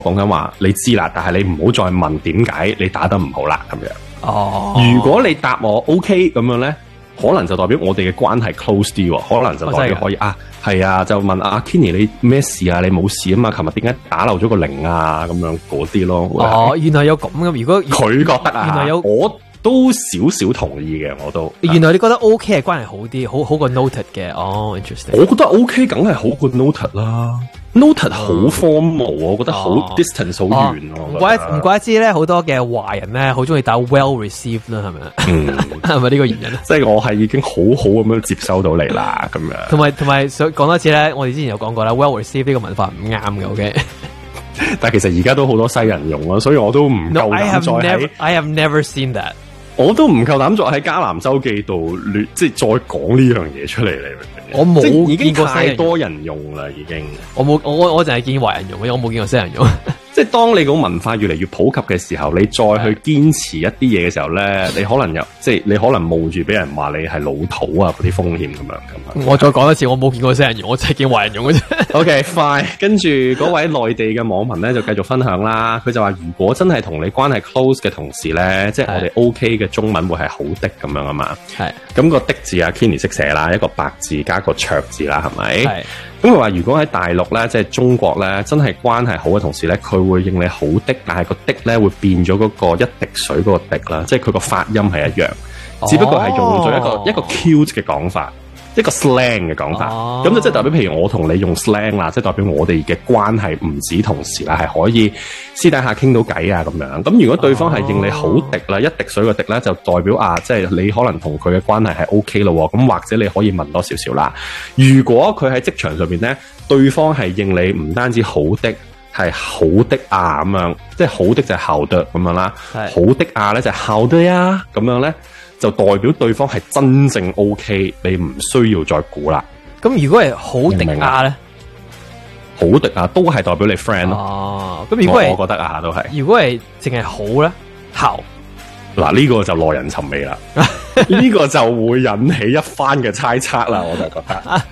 講緊話你知啦，但係你唔好再問點解你打得唔好啦咁樣。 哦， 如果你答我 OK 咁樣咧，可能就代表我哋嘅關係 close 啲，可能就代表可以係啊，就問阿 Kenny 你咩事啊？你冇事啊嘛？琴日點解打漏咗個0啊？咁樣嗰啲咯。 哦，原來有咁嘅。如果佢覺得啊， 原來有我都少少同意嘅，我都。 原來你覺得 OK 係關係好啲，好過 noted 嘅。哦 ，interesting。 我覺得 OK，梗係好過 noted 啦。noted 好荒謬，我覺得好 distance 好遠咯。 唔怪得知咧，好多嘅華人咧，好中意打 well received 啦，係咪啊？係咪呢個原因咧？ 即係我係已經好好咁樣接收到你啦，咁樣。 同埋想講多次咧，我哋之前有講過啦 ，well received 呢個文化唔啱嘅，OK。 但係其實而家都好多西人用咯，所以我都唔夠膽再喺。 I have never seen that。 我都唔夠膽再喺迦南周記度即係再講呢樣嘢出嚟，你明唔明？ 我冇已經見過太多人用啦，已經。 我淨係見華人用，我冇見過西人用。 即係當你個文化越嚟越普及嘅時候，你再去堅持一啲嘢嘅時候咧，你可能你可能冒住俾人話你係老土啊嗰啲風險咁樣。 我再講一次，我冇見過西人用，我淨係見華人用嘅啫。 OK fine， 跟住嗰位內地嘅網民咧就繼續分享啦，佢就話如果真係同你關係 close 嘅同事咧，即係我哋 OK 嘅中文會係好的咁樣啊嘛。係咁個的字啊 Kenny 識寫啦，一個白字加個卓字啦，係咪？係。咁佢話如果喺大陸咧，即係中國咧，真係關係好嘅同事咧，佢會認你好的，但係個的咧會變咗嗰個一滴水嗰個滴啦，即係佢個發音係一樣，只不過係用咗一個 cute 嘅講法，一個 slang 嘅講法，咁就即係代表，譬如我同你用 slang 啦，即係代表我哋嘅關係唔止同事啦，係可以私底下傾到偈啊咁樣。咁如果對方係認你好滴啦，一滴水個滴咧，就代表即係你可能同佢嘅關係係 OK 咯。咁或者你可以問多少少啦。如果佢喺職場上面咧，對方係認你唔單止好的，係好的啊咁樣，即係好的就係好的咁樣啦，好的啊咧就係好的呀咁樣咧。就代表對方係真正 OK， 你唔需要再估啦。 咁如果係好迪亞咧， 好迪亞都係代表你 friend 咯。 哦，咁如果我覺得啊，都係。 如果係淨係好咧，好嗱呢個就耐人尋味啦，呢個就會引起一番嘅猜測啦，我就覺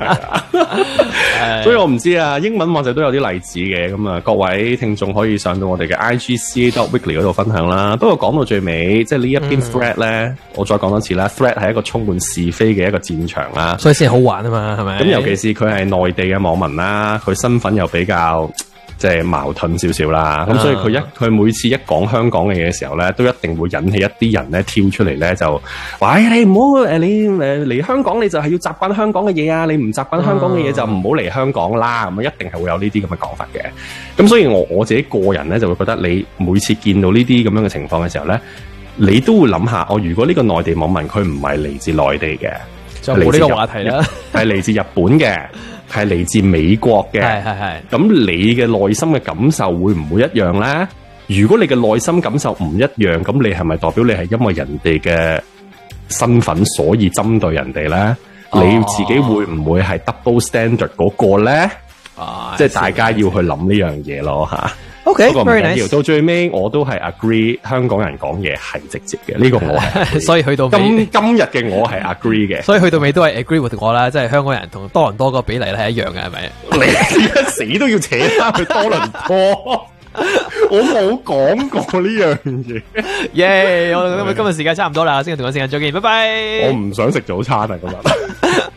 得。所以我唔知啊，英文或者都有啲例子嘅，咁啊各位聽眾可以上到我哋嘅 IGCA.weekly 嗰度分享啦。不過講到最尾，即係呢一篇 thread 咧，我再講多次啦 ，thread 係一個充滿是非嘅一個戰場啦， 所以先好玩啊嘛，係咪？ 咁尤其是佢係內地嘅網民啦，佢身份又比較即係矛盾少少啦，咁所以佢每次一講香港嘅嘢嘅時候咧，都一定會引起一啲人咧跳出嚟咧，就話你唔好你嚟香港，你就係要習慣香港嘅嘢啊！你唔習慣香港嘅嘢就唔好嚟香港啦。咁一定係會有呢啲咁嘅講法嘅。咁所以我自己個人咧就會覺得，你每次見到呢啲咁樣嘅情況嘅時候咧，你都會諗下，如果呢個內地網民佢唔係嚟自內地嘅， 就冇呢個話題啦， 係嚟自日本嘅。係嚟自美國嘅，係。咁你嘅內心嘅感受會唔會一樣咧？如果你嘅內心感受唔一樣，咁你係咪代表你係因為人哋嘅身份所以針對人哋咧？你自己會唔會係 double standard 嗰個咧？即係大家要去諗呢樣嘢咯，吓。 OK， 不過唔緊要，到最尾我都係 agree 香港人講嘢係直接嘅，呢個我係。 所以去到今日嘅我係 agree 嘅， 所以去到尾都係 agree with 我啦，即係香港人同多倫多個比例咧係一樣嘅，係咪？ 你而家死都要扯翻去多倫多，我冇講過呢樣嘢。 耶！我今日時間差唔多啦，先同我時間再見，拜拜。 我唔想食早餐啊，今日。